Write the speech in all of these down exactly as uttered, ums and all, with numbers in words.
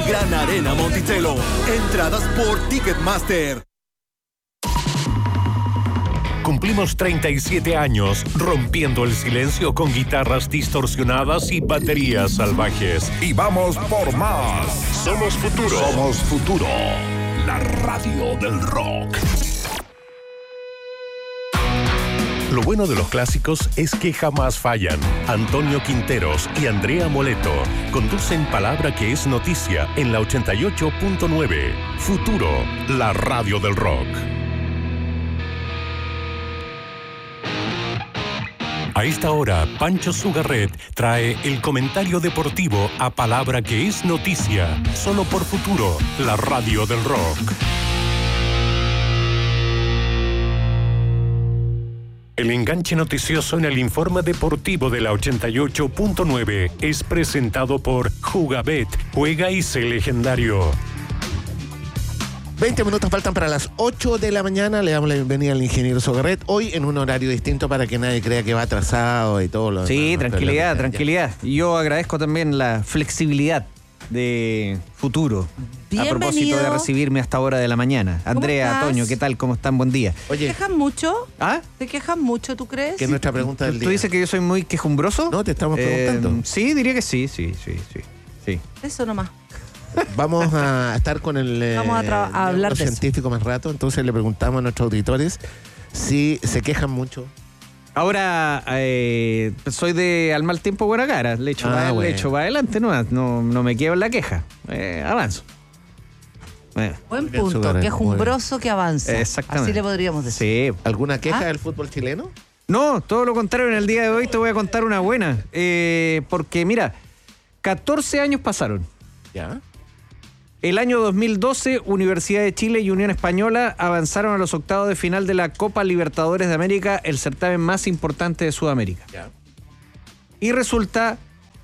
Gran Arena Monticello. Entradas por Ticketmaster. Cumplimos treinta y siete años rompiendo el silencio con guitarras distorsionadas y baterías salvajes. Y vamos por más. Somos Futuro. Somos Futuro. La radio del rock. Lo bueno de los clásicos es que jamás fallan. Antonio Quinteros y Andrea Moleto conducen Palabra que es noticia en la ochenta y ocho punto nueve. Futuro, la radio del rock. A esta hora, Pancho Sugarret trae el comentario deportivo a Palabra que es noticia, solo por Futuro, la radio del rock. El enganche noticioso en el informe deportivo de la ochenta y ocho punto nueve es presentado por Jugabet, juega y sé legendario. veinte minutos faltan para las ocho de la mañana. Le damos la bienvenida al ingeniero Sogarret. Hoy en un horario distinto para que nadie crea que va atrasado y todo lo Sí, demás, ¿no? tranquilidad, Pero, tranquilidad. Y yo agradezco también la flexibilidad de Futuro. Bienvenido. A propósito de recibirme a esta hora de la mañana. Andrea, estás? Toño, ¿qué tal? ¿Cómo están? Buen día. ¿Te Oye, quejan mucho? ¿Ah? ¿Te quejan mucho, tú crees? que es nuestra pregunta del día. ¿Tú dices que yo soy muy quejumbroso? No, te estamos preguntando. Eh, sí, diría que sí, sí, sí, sí. sí. Eso nomás. Vamos a estar con el eh, Vamos a tra- a hablar de eso. científico más rato. Entonces le preguntamos a nuestros auditores si se quejan mucho. Ahora, eh, soy de al mal tiempo buena cara. Le echo, Ah, para, bueno. le echo para adelante, no, no, no me quedo en la queja. Eh, avanzo. Eh, Buen Muy bien, punto. Sugarret, Quejumbroso que avanza. exactamente. Así le podríamos decir. Sí. ¿Alguna queja ¿Ah? del fútbol chileno? No, todo lo contrario. En el día de hoy te voy a contar una buena. Eh, porque, mira, catorce años pasaron. Ya. El año dos mil doce, Universidad de Chile y Unión Española avanzaron a los octavos de final de la Copa Libertadores de América, el certamen más importante de Sudamérica. Ya. Y resulta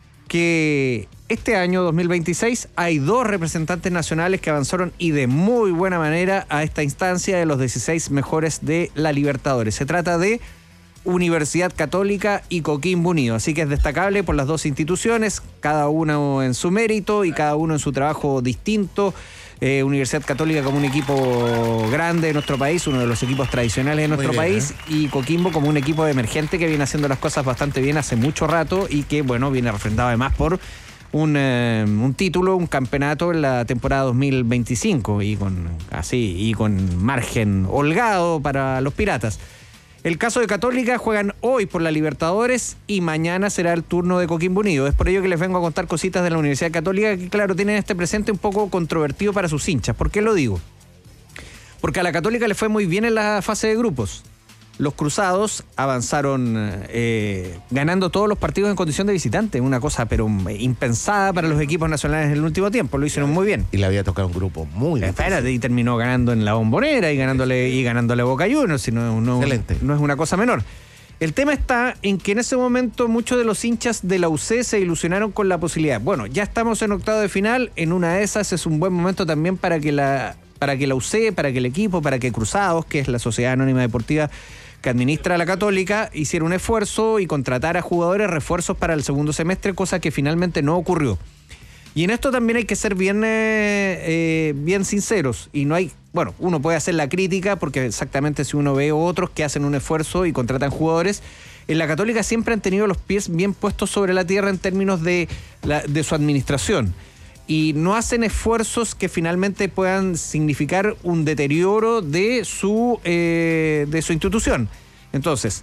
que este año, dos mil veintiséis, hay dos representantes nacionales que avanzaron y de muy buena manera a esta instancia de los dieciséis mejores de la Libertadores. Se trata de Universidad Católica y Coquimbo Unido. Así que es destacable por las dos instituciones, cada uno en su mérito y cada uno en su trabajo distinto. Eh, Universidad Católica como un equipo grande de nuestro país, uno de los equipos tradicionales de nuestro bien, país, ¿eh? y Coquimbo como un equipo emergente que viene haciendo las cosas bastante bien hace mucho rato y que, bueno, viene refrendado además por un, eh, un título, un campeonato en la temporada dos mil veinticinco y con, así, y con margen holgado para los Piratas. El caso de Católica, juegan hoy por la Libertadores y mañana será el turno de Coquimbo Unido. Es por ello que les vengo a contar cositas de la Universidad Católica que, claro, tienen este presente un poco controvertido para sus hinchas. ¿Por qué lo digo? Porque a la Católica le fue muy bien en la fase de grupos. Los Cruzados avanzaron eh, ganando todos los partidos en condición de visitante. Una cosa pero impensada para los equipos nacionales en el último tiempo. Lo hicieron muy bien. Y le había tocado un grupo muy difícil. Espérate, y terminó ganando en la Bombonera y ganándole, y ganándole a Boca Juniors. Si no, no, Excelente. no es una cosa menor. El tema está en que en ese momento muchos de los hinchas de la U C se ilusionaron con la posibilidad. Bueno, ya estamos en octavo de final. En una de esas es un buen momento también para que la, para que la U C, para que el equipo, para que Cruzados, que es la Sociedad Anónima Deportiva que administra la Católica, hiciera un esfuerzo y contratara jugadores refuerzos para el segundo semestre, cosa que finalmente no ocurrió. Y en esto también hay que ser bien, eh, eh, bien sinceros. Y no hay, bueno, uno puede hacer la crítica porque exactamente si uno ve otros que hacen un esfuerzo y contratan jugadores, en la Católica siempre han tenido los pies bien puestos sobre la tierra en términos de, la, de su administración. Y no hacen esfuerzos que finalmente puedan significar un deterioro de su, eh, de su institución. Entonces,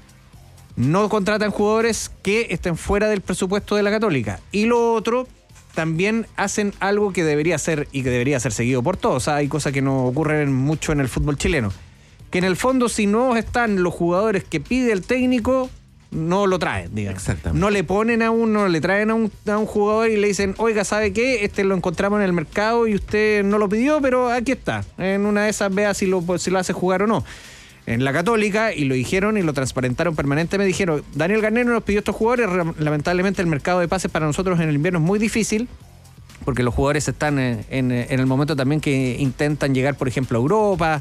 no contratan jugadores que estén fuera del presupuesto de la Católica. Y lo otro, también hacen algo que debería ser y que debería ser seguido por todos. O sea, hay cosas que no ocurren mucho en el fútbol chileno. Que en el fondo, si no están los jugadores que pide el técnico, no lo traen, digamos. Exactamente. No le ponen a uno, le traen a un, a un jugador y le dicen, oiga, ¿sabe qué? Este lo encontramos en el mercado y usted no lo pidió, pero aquí está. En una de esas vea si lo, si lo hace jugar o no. En la Católica, y lo dijeron y lo transparentaron permanentemente, me dijeron, Daniel Garnero nos pidió estos jugadores, lamentablemente el mercado de pases para nosotros en el invierno es muy difícil, porque los jugadores están en, en, en el momento también que intentan llegar, por ejemplo, a Europa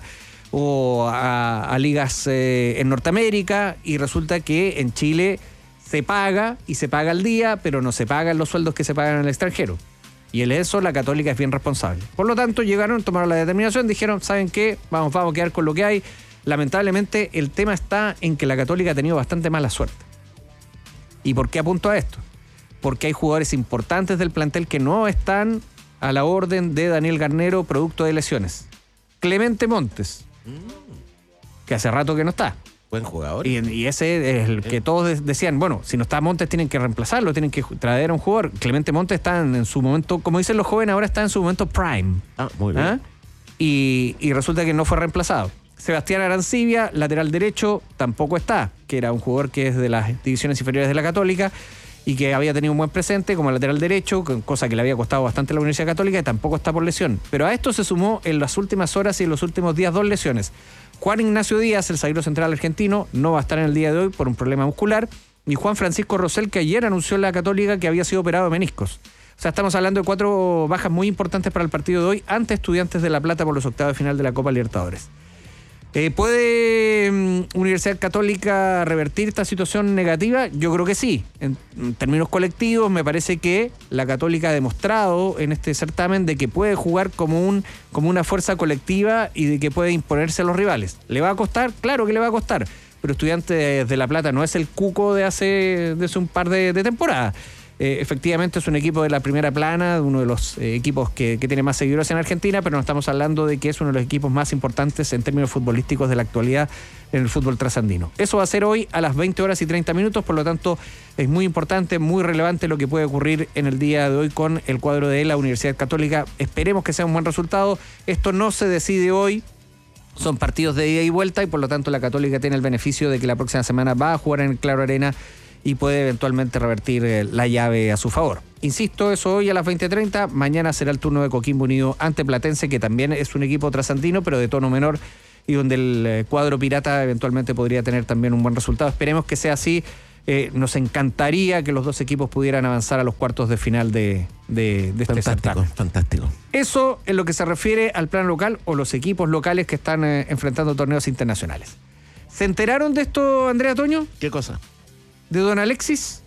o a, a ligas eh, en Norteamérica, y resulta que en Chile se paga y se paga al día, pero no se pagan los sueldos que se pagan en el extranjero. Y en eso la Católica es bien responsable. Por lo tanto, llegaron, tomaron la determinación, dijeron, ¿saben qué? Vamos, vamos a quedar con lo que hay. Lamentablemente, el tema está en que la Católica ha tenido bastante mala suerte. ¿Y por qué apunto a esto? Porque hay jugadores importantes del plantel que no están a la orden de Daniel Garnero producto de lesiones. Clemente Montes, que hace rato que no está. Buen jugador. Y, y ese es el que todos decían, bueno, si no está Montes tienen que reemplazarlo, tienen que traer a un jugador. Clemente Montes está en, en su momento, como dicen los jóvenes, ahora está en su momento prime. Ah, muy bien. ¿Ah? Y, y resulta que no fue reemplazado. Sebastián Arancibia, lateral derecho, tampoco está, que era un jugador que es de las divisiones inferiores de la Católica y que había tenido un buen presente como lateral derecho, cosa que le había costado bastante a la Universidad Católica, y tampoco está por lesión. Pero a esto se sumó en las últimas horas y en los últimos días dos lesiones. Juan Ignacio Díaz, el zaguero central argentino, no va a estar en el día de hoy por un problema muscular. Y Juan Francisco Rosell, que ayer anunció en la Católica que había sido operado de meniscos. O sea, estamos hablando de cuatro bajas muy importantes para el partido de hoy ante Estudiantes de La Plata por los octavos de final de la Copa Libertadores. Eh, ¿Puede um, Universidad Católica revertir esta situación negativa? Yo creo que sí. En, en términos colectivos, me parece que la Católica ha demostrado en este certamen de que puede jugar como, un, como una fuerza colectiva y de que puede imponerse a los rivales. ¿Le va a costar? Claro que le va a costar. Pero Estudiantes de La Plata no es el Cuco de hace, de hace un par de, de temporadas. Eh, efectivamente es un equipo de la primera plana, uno de los eh, equipos que, que tiene más seguidores en Argentina, pero no estamos hablando de que es uno de los equipos más importantes en términos futbolísticos de la actualidad en el fútbol trasandino. Eso va a ser hoy a las veinte horas y treinta minutos, por lo tanto es muy importante, muy relevante lo que puede ocurrir en el día de hoy con el cuadro de la Universidad Católica. Esperemos que sea un buen resultado. Esto no se decide hoy. Son partidos de ida y vuelta y por lo tanto la Católica tiene el beneficio de que la próxima semana va a jugar en el Claro Arena y puede eventualmente revertir eh, la llave a su favor. Insisto, eso hoy a las veinte treinta. Mañana será el turno de Coquimbo Unido ante Platense, que también es un equipo trasandino, pero de tono menor y donde el eh, cuadro pirata eventualmente podría tener también un buen resultado. Esperemos que sea así. Eh, nos encantaría que los dos equipos pudieran avanzar a los cuartos de final de, de, de este Fantástico, certamen. fantástico. Eso en lo que se refiere al plan local o los equipos locales que están eh, enfrentando torneos internacionales. ¿Se enteraron de esto, Andrea Toño? ¿Qué cosa? ¿De don Alexis?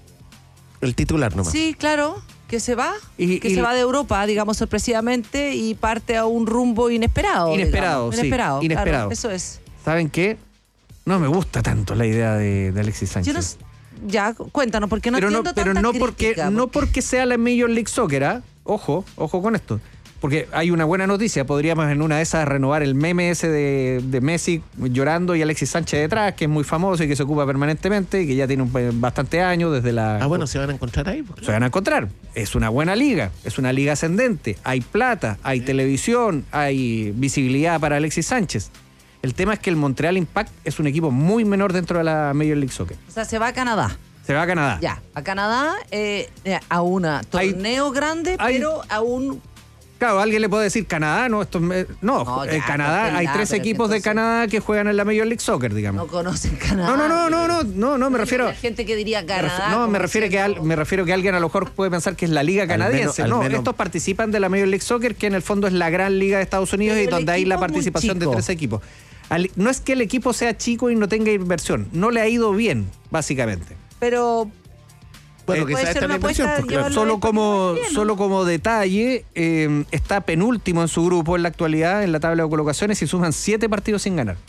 El titular nomás. Sí, claro, que se va, Y- que y- se va de Europa, digamos, sorpresivamente, y parte a un rumbo inesperado. Inesperado, digamos. sí, Inesperado, inesperado. claro, eso es. ¿Saben qué? No me gusta tanto la idea de, de Alexis Sánchez. Yo no s- ya, cuéntanos, porque no pero no, entiendo pero tanta no porque crítica, no porque sea la Major League Soccer, ¿ah? Ojo, ojo con esto. Porque hay una buena noticia, podríamos en una de esas renovar el meme ese de, de Messi llorando y Alexis Sánchez detrás, que es muy famoso y que se ocupa permanentemente, y que ya tiene un, bastante años desde la... Ah, bueno, se van a encontrar ahí. Pues. Se van a encontrar. Es una buena liga, es una liga ascendente, hay plata, hay televisión, hay visibilidad para Alexis Sánchez. El tema es que el Montreal Impact es un equipo muy menor dentro de la Major League Soccer. O sea, se va a Canadá. Se va a Canadá. Ya, a Canadá, eh, eh, a un Hay- torneo grande, hay- pero a un... Claro, alguien le puede decir Canadá, no, esto es me- no, No, eh, ya, Canadá, pues, hay ya, tres pero que equipos de entonces- Canadá que juegan en la Major League Soccer, digamos. No conocen Canadá. No, no, no, no, no, no, no, me Hay refiero. gente que diría me Canadá. refi- No, como me refiero, que al- diciendo- me refiero que alguien a lo mejor puede pensar que es la liga Al menos- canadiense. al no, menos- estos participan de la Major League Soccer, que en el fondo es la gran liga de Estados Unidos Pero y el donde hay la equipo es muy participación de chico. tres equipos. Al- no es que el equipo sea chico y no tenga inversión, no le ha ido bien, básicamente. Pero Bueno, Eh, que puede sea ser esta una la inversión, apuesta, pues, claro. llevarlo- Solo de como, bien, ¿no? solo como detalle, eh, está penúltimo en su grupo en la actualidad, en la tabla de colocaciones, y suman siete partidos sin ganar.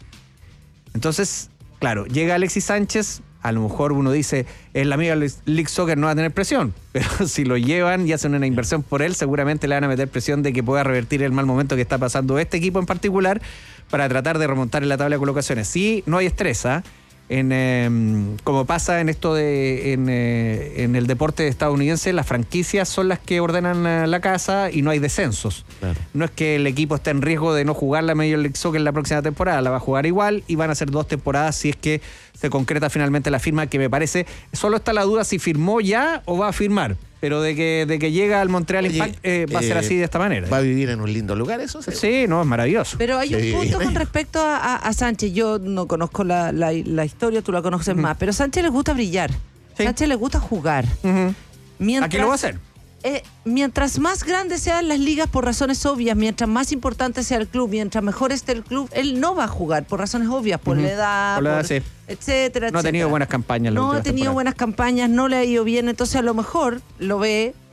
Entonces, claro, llega Alexis Sánchez, a lo mejor uno dice, en la Major League Soccer no va a tener presión, pero si lo llevan y hacen una inversión por él, seguramente le van a meter presión de que pueda revertir el mal momento que está pasando este equipo en particular para tratar de remontar en la tabla de colocaciones. Sí, no hay estrés, ¿ah? En, eh, como pasa en esto de en, eh, en el deporte estadounidense, las franquicias son las que ordenan eh, la casa y no hay descensos. Claro. No es que el equipo esté en riesgo de no jugar la Major League Soccer en la próxima temporada, la va a jugar igual y van a ser dos temporadas si es que se concreta finalmente la firma, que me parece, solo está la duda si firmó ya o va a firmar, pero de que, de que llega al Montreal Oye, Impact eh, va a ser eh, así de esta manera. Va a vivir en un lindo lugar, eso sí. Sí, no, es maravilloso. Pero hay Sí, un punto bien. con respecto a, a- a Sánchez. Yo no conozco la, la- la historia, tú la conoces más, pero Sánchez les gusta brillar. Sí. Sánchez les gusta jugar. Ujú. Mientras, Aquí lo va a hacer. eh, mientras más grandes sean las ligas por razones obvias, mientras más importante sea el club, mientras mejor esté el club, él no va a jugar por razones obvias, por Ujú. la edad, Por la edad, por- sí. etcétera, No ha tenido etcétera. buenas campañas en las No ha últimas tenido temporadas. buenas campañas, no le ha ido bien, entonces a lo mejor lo ve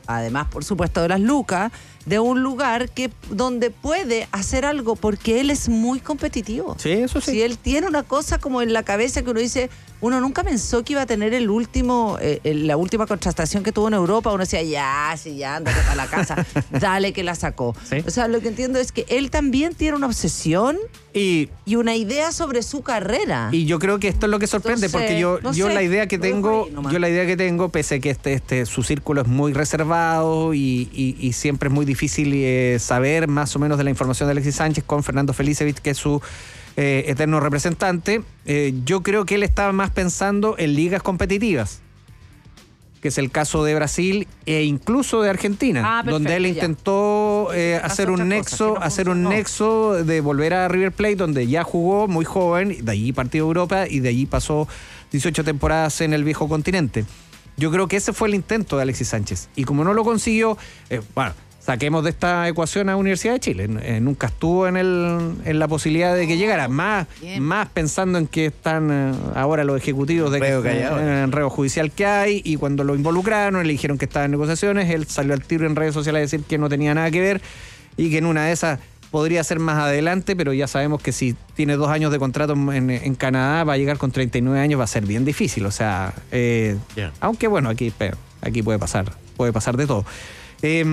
además, por supuesto, de las lucas, de un lugar que donde puede hacer algo porque él es muy competitivo. Sí, eso sí. Si él tiene una cosa como en la cabeza que uno dice, uno nunca pensó que iba a tener el último, eh, la última contratación que tuvo en Europa, uno decía, ya, sí, ya, ándate para la casa, dale que la sacó. Sí. O sea, lo que entiendo es que él también tiene una obsesión Y, y una idea sobre su carrera. y yo creo que esto es lo que sorprende, Entonces, porque yo, no yo sé, la idea que lo dejo tengo, ahí nomás. yo la idea que tengo, pese a que este, este, su círculo es muy reservado y, y, y siempre es muy difícil eh, saber más o menos de la información de Alexis Sánchez con Fernando Felicevich, que es su eh, eterno representante, eh, yo creo que él estaba más pensando en ligas competitivas, que es el caso de Brasil e incluso de Argentina, Ah, perfecto, donde él ya. intentó eh, Hace hacer un otra cosa, nexo, que no hacer un funcionó. nexo de volver a River Plate, donde ya jugó muy joven, de allí partió a Europa y de allí pasó dieciocho temporadas en el viejo continente. Yo creo que ese fue el intento de Alexis Sánchez. Y como no lo consiguió, eh, bueno, saquemos de esta ecuación a Universidad de Chile. Eh, nunca estuvo en, el, en la posibilidad de que llegara. Más, Bien. más pensando en que están eh, ahora los ejecutivos de Enredo que, que hay eh, ahora. enredo judicial que hay, y cuando lo involucraron, le dijeron que estaba en negociaciones, él salió al tiro en redes sociales a decir que no tenía nada que ver y que en una de esas podría ser más adelante, pero ya sabemos que si tiene dos años de contrato en, en Canadá, va a llegar con treinta y nueve años, va a ser bien difícil. O sea, eh, Yeah. aunque bueno, aquí, pero, aquí puede pasar, puede pasar de todo. Eh,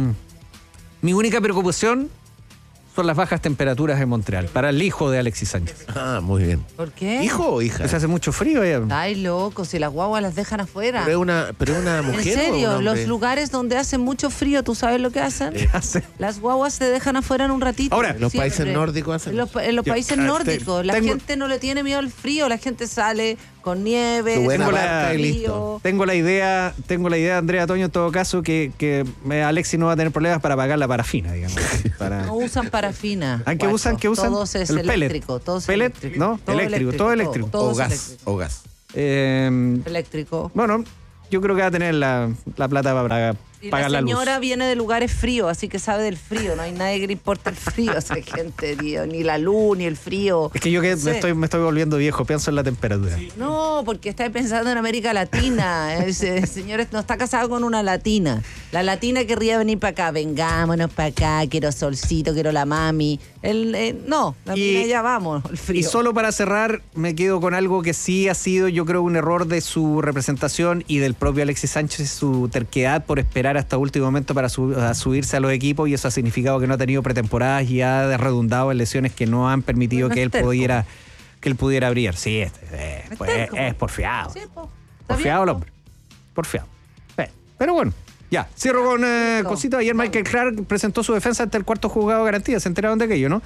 mi única preocupación son las bajas temperaturas en Montreal, para el hijo de Alexis Sánchez. Ah, muy bien. ¿Por qué? ¿Hijo o hija? Pues hace mucho frío ya. Ay, loco, si las guaguas las dejan afuera. ¿Pero es una, pero es una mujer En o un serio, hombre? los lugares donde hace mucho frío, ¿tú sabes lo que hacen? Hace- Las guaguas se dejan afuera en un ratito. Ahora, En los siempre. países nórdicos hacen En los, pa- en los Yo- países ah, te- nórdicos, la tengo- gente no le tiene miedo al frío, la gente sale con nieve, Su buena con barca y frío. listo. Tengo la idea, tengo la idea, Andrea Toño, en todo caso, que, que eh, Alexis no va a tener problemas para pagar la parafina, digamos. Para... No usan parafina. ¿Ah, qué guacho. usan? ¿Qué usan? Todos es El pellet. eléctrico. Todo es Pellet, eléctrico. ¿no? Eléctrico, todo eléctrico. Todo, O es gas, eléctrico. o gas. Eh, Eléctrico. bueno, yo creo que va a tener la, la plata para Y pagar la la, luz. señora viene de lugares fríos, así que sabe del frío. No hay nadie que le importa el frío a esa gente, tío. Ni la luz, ni el frío. Es que yo que No me, sé. estoy, me estoy volviendo viejo, pienso en la temperatura. No, porque está pensando en América Latina. Ese señor no está casado con una latina. La latina querría venir para acá. Vengámonos para acá, quiero solcito, quiero la mami. Él, eh, no, la Y- mina ya vamos, el frío. Y solo para cerrar, me quedo con algo que sí ha sido, yo creo, un error de su representación y del propio Alexis Sánchez, su terquedad por esperar hasta último momento para su- a subirse a los equipos, y eso ha significado que no ha tenido pretemporadas y ha redundado en lesiones que no han permitido Bueno, que es él terco. pudiera que él pudiera brillar. Sí, es, es, Es pues, terco. es porfiado. Sí, po. Está Porfiado el bien, po. hombre. Porfiado. Sí. Pero bueno. Ya, cierro con eh, Listo. cositas. Ayer Michael Clark presentó su defensa ante el cuarto juzgado de garantía. ¿Se enteraron de aquello, no?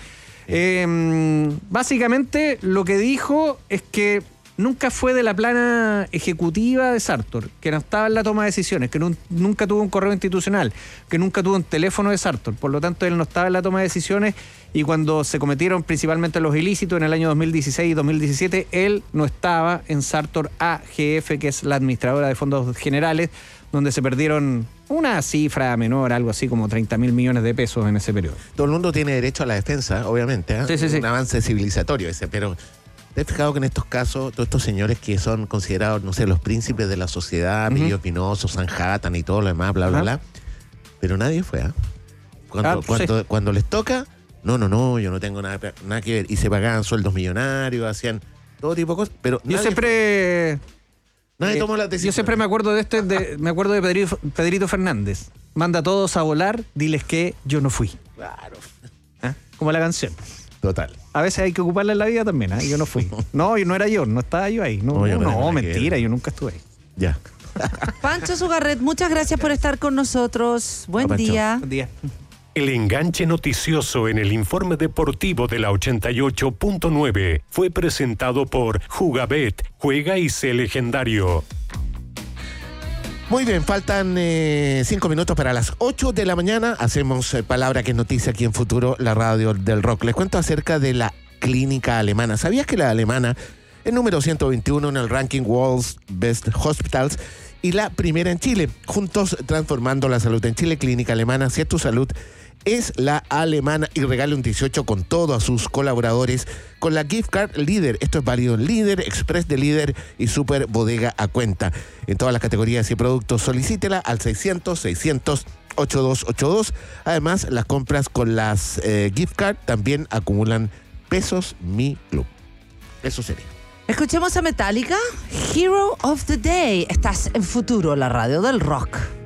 Eh, básicamente lo que dijo es que nunca fue de la plana ejecutiva de Sartor, que no estaba en la toma de decisiones, que nun- nunca tuvo un correo institucional, que nunca tuvo un teléfono de Sartor. Por lo tanto, él no estaba en la toma de decisiones, y cuando se cometieron principalmente los ilícitos en el año dos mil dieciséis y dos mil diecisiete, él no estaba en Sartor A G F, que es la administradora de fondos generales, donde se perdieron una cifra menor, algo así como treinta mil millones de pesos en ese periodo. Todo el mundo tiene derecho a la defensa, obviamente. ¿eh? Sí, sí, sí. Un avance civilizatorio ese, pero ¿te has fijado que en estos casos, todos estos señores que son considerados, no sé, los príncipes de la sociedad, Ujú. Emilio Pinozo, Sanhattan y todo lo demás, bla, bla, Ajá. bla, pero nadie fue, ¿ah? Cuando, Ah, pues cuando, sí. cuando les toca, no, no, no, yo no tengo nada, nada que ver. Y se pagaban sueldos millonarios, hacían todo tipo de cosas, pero Yo nadie, siempre... nadie Eh, tomó la Yo decisión. siempre me acuerdo de este, de, me acuerdo de Pedrito, Pedrito Fernández. Manda a todos a volar, diles que yo no fui. Claro, ¿Ah? Como la canción. total. A veces hay que ocuparla en la vida también, ¿ah? Yo no fui. No, yo no era yo, no estaba yo ahí. No, No, yo no no, tengo nada que mentira, ver. yo nunca estuve ahí. Ya. Pancho Sugarret, muchas gracias por estar con nosotros. Buen Pancho. día. Buen día. El enganche noticioso en el informe deportivo de la ochenta y ocho punto nueve fue presentado por Jugabet, juega y sé legendario. Muy bien, faltan eh, cinco minutos para las ocho de la mañana. Hacemos eh, Palabra que es noticia aquí en Futuro, la radio del rock. Les cuento acerca de la clínica alemana. ¿Sabías que la alemana es número ciento veintiuno en el ranking World's Best Hospitals y la primera en Chile? Juntos transformando la salud en Chile, Clínica Alemana. Si es tu salud, es la alemana y regale un dieciocho con todo a sus colaboradores con la gift card Líder. Esto es válido en Líder, Express de Líder y Super Bodega a cuenta. En todas las categorías y productos solicítela al seiscientos, seiscientos, ochenta y dos ochenta y dos. Además, las compras con las eh, gift card también acumulan pesos Mi Club. Eso sería. Escuchemos a Metallica, Hero of the Day. Estás en Futuro, la radio del rock.